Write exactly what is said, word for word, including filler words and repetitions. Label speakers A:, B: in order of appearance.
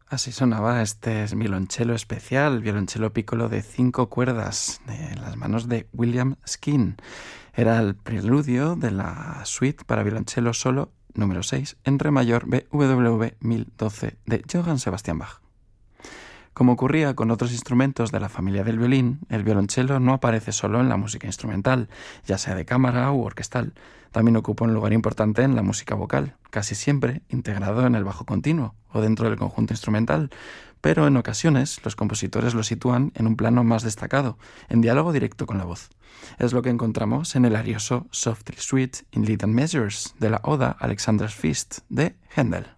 A: Así sonaba este violonchelo especial, violonchelo piccolo de cinco cuerdas, de las manos de William Skeen. Era el preludio de la suite para violonchelo solo número seis en re mayor B W V mil doce de Johann Sebastian Bach. Como ocurría con otros instrumentos de la familia del violín, el violonchelo no aparece solo en la música instrumental, ya sea de cámara u orquestal. También ocupa un lugar importante en la música vocal, casi siempre integrado en el bajo continuo o dentro del conjunto instrumental, pero en ocasiones los compositores lo sitúan en un plano más destacado, en diálogo directo con la voz. Es lo que encontramos en el arioso Softly Sweet in Little Measures de la Oda Alexander's Feast de Händel.